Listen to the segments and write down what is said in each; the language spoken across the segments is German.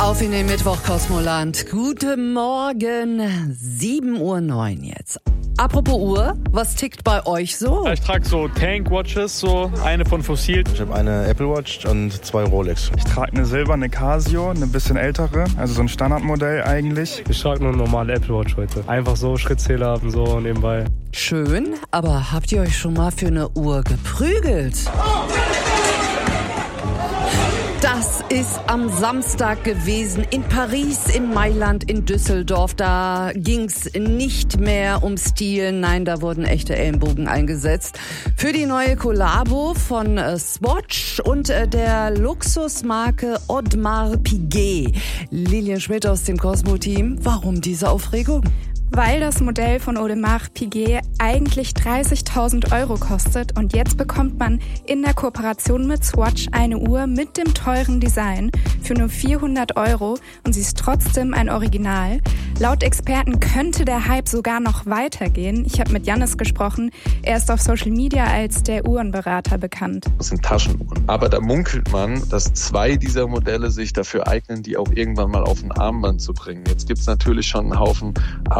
Auf in den Mittwoch, Kosmoland. Guten Morgen, 7:09 Uhr jetzt. Apropos Uhr, was tickt bei euch so? Ich trage so Tank-Watches, so eine von Fossil. Ich habe eine Apple Watch und 2 Rolex. Ich trage eine silberne Casio, eine bisschen ältere, also so ein Standardmodell eigentlich. Ich trage nur eine normale Apple Watch heute. Einfach so Schrittzähler und so nebenbei. Schön, aber habt ihr euch schon mal für eine Uhr geprügelt? Das ist am Samstag gewesen in Paris, in Mailand, in Düsseldorf. Da ging's nicht mehr um Stil, nein, da wurden echte Ellenbogen eingesetzt. Für die neue Kollabo von Swatch und der Luxusmarke Audemars Piguet. Lilian Schmidt aus dem Cosmo-Team, warum diese Aufregung? Weil das Modell von Audemars Piguet eigentlich 30.000 € kostet und jetzt bekommt man in der Kooperation mit Swatch eine Uhr mit dem teuren Design für nur 400 € und sie ist trotzdem ein Original. Laut Experten könnte der Hype sogar noch weitergehen. Ich habe mit Jannis gesprochen, er ist auf Social Media als der Uhrenberater bekannt. Das sind Taschenuhren. Aber da munkelt man, dass 2 dieser Modelle sich dafür eignen, die auch irgendwann mal auf ein Armband zu bringen. Jetzt gibt's natürlich schon einen Haufen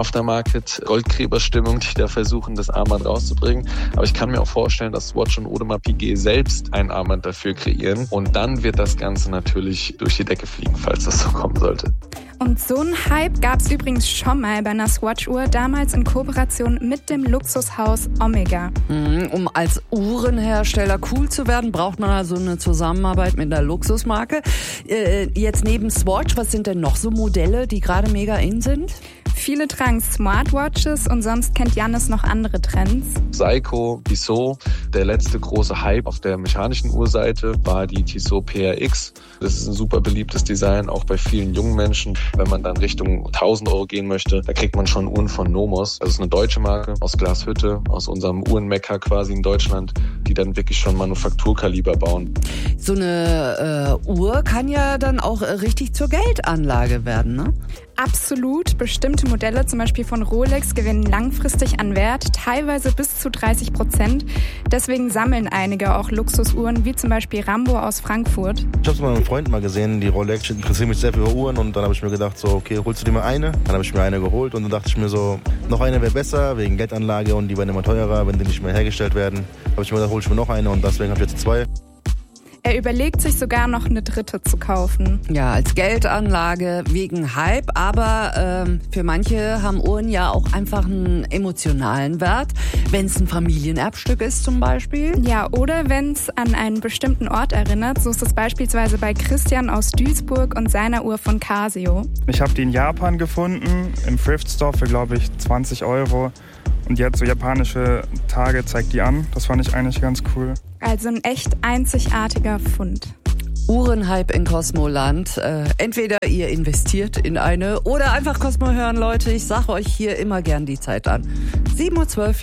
Aftermarket-Goldgräberstimmung, die da versuchen, das Armband rauszubringen. Aber ich kann mir auch vorstellen, dass Swatch und Audemars Piguet selbst ein Armband dafür kreieren. Und dann wird das Ganze natürlich durch die Decke fliegen, falls das so kommen sollte. Und so einen Hype gab es übrigens schon mal bei einer Swatch-Uhr, damals in Kooperation mit dem Luxushaus Omega. Um als Uhrenhersteller cool zu werden, braucht man also eine Zusammenarbeit mit einer Luxusmarke. Jetzt neben Swatch, was sind denn noch so Modelle, die gerade mega in sind? Viele tragen Smartwatches und sonst kennt Jannis noch andere Trends. Seiko, Tissot. Der letzte große Hype auf der mechanischen Uhrseite war die Tissot PRX. Das ist ein super beliebtes Design, auch bei vielen jungen Menschen. Wenn man dann Richtung 1.000 € gehen möchte, da kriegt man schon Uhren von Nomos. Das ist eine deutsche Marke aus Glashütte, aus unserem Uhrenmekka quasi in Deutschland, die dann wirklich schon Manufakturkaliber bauen. So eine Uhr kann ja dann auch richtig zur Geldanlage werden, ne? Absolut. Bestimmte Modelle, zum Beispiel von Rolex, gewinnen langfristig an Wert, teilweise bis zu 30%. Deswegen sammeln einige auch Luxusuhren, wie zum Beispiel Rambo aus Frankfurt. Ich habe es mit meinem Freund mal gesehen, die Rolex interessieren mich sehr für Uhren und dann habe ich mir gedacht, so okay, holst du dir mal eine? Dann habe ich mir eine geholt und dann dachte ich mir so, noch eine wäre besser, wegen Geldanlage und die werden immer teurer, wenn die nicht mehr hergestellt werden. Habe ich mir gedacht, hol ich mir noch eine und deswegen habe ich jetzt 2. Er überlegt sich sogar noch eine dritte zu kaufen. Ja, als Geldanlage wegen Hype, aber für manche haben Uhren ja auch einfach einen emotionalen Wert, wenn es ein Familienerbstück ist zum Beispiel. Ja, oder wenn es an einen bestimmten Ort erinnert, so ist es beispielsweise bei Christian aus Duisburg und seiner Uhr von Casio. Ich habe die in Japan gefunden, im Thrift Store für, glaube ich, 20 €. Und jetzt so japanische Tage zeigt die an. Das fand ich eigentlich ganz cool. Also ein echt einzigartiger Fund. Uhrenhype in Kosmoland. Entweder ihr investiert in eine oder einfach Cosmo hören, Leute. Ich sage euch hier immer gern die Zeit an. 7:12 Uhr.